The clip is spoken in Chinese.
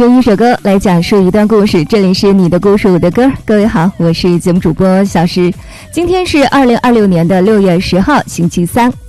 用一首歌来讲述一段故事，这里是你的故事我的歌。各位好，我是节目主播小石。今天是2026年的6月10号星期三，